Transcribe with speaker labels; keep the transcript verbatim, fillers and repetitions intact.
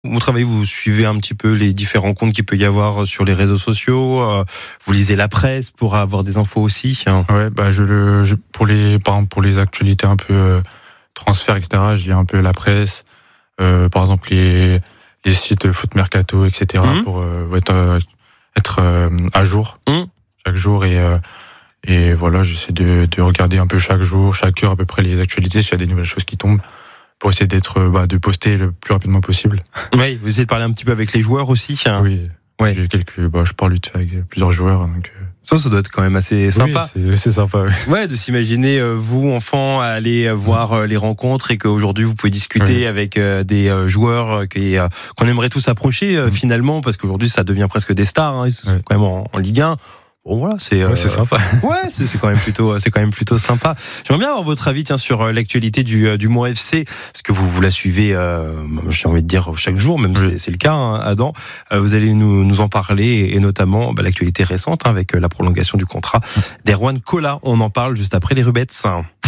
Speaker 1: Vous travaillez, vous suivez un petit peu les différents comptes qu'il peut y avoir sur les réseaux sociaux. Euh, vous lisez la presse pour avoir des infos aussi. Hein.
Speaker 2: Ouais, bah je le, je, pour les, par exemple pour les actualités un peu euh, transferts, et cetera. Je lis un peu la presse, euh, par exemple les les sites Foot Mercato, et cetera. Mmh. Pour euh, être euh, être euh, à jour mmh. chaque jour et euh, et voilà, j'essaie de de regarder un peu chaque jour, chaque heure à peu près les actualités s'il y a des nouvelles choses qui tombent. Pour essayer d'être, bah, de poster le plus rapidement possible.
Speaker 1: Oui, vous essayez de parler un petit peu avec les joueurs aussi. Hein.
Speaker 2: Oui, ouais. J'ai quelques, bah, je parle vite avec plusieurs joueurs. Donc, euh...
Speaker 1: Ça, ça doit être quand même assez sympa.
Speaker 2: Oui, c'est, c'est sympa. Oui.
Speaker 1: Ouais, de s'imaginer euh, vous, enfant, aller voir euh, les rencontres et qu'aujourd'hui vous pouvez discuter oui. avec euh, des euh, joueurs euh, qui, euh, qu'on aimerait tous approcher euh, mmh. finalement, parce qu'aujourd'hui ça devient presque des stars. Hein, ils sont oui. quand même en, en Ligue un. Bon voilà, c'est
Speaker 2: ouais, euh, c'est sympa.
Speaker 1: Ouais, c'est, c'est quand même plutôt, c'est quand même plutôt sympa. J'aimerais bien avoir votre avis tiens sur euh, l'actualité du du Mans F C parce que vous vous la suivez, euh, j'ai envie de dire chaque jour, même oui. c'est, c'est le cas, hein, Adam. Euh, vous allez nous nous en parler et, et notamment bah, l'actualité récente hein, avec euh, la prolongation du contrat d'Erwan Colas. On en parle juste après les Rubettes.